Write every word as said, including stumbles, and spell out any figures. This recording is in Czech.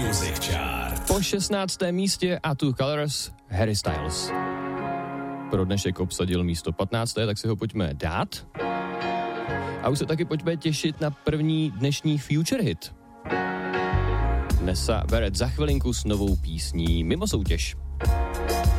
Music Chart. Po šestnáctém místě A Two Colors Harry Styles. Pro dnešek obsadil místo patnácté, tak si ho pojďme dát. A už se taky pojďme těšit na první dnešní Future Hit. Nessa Barrett za chvilinku s novou písní Mimo soutěž.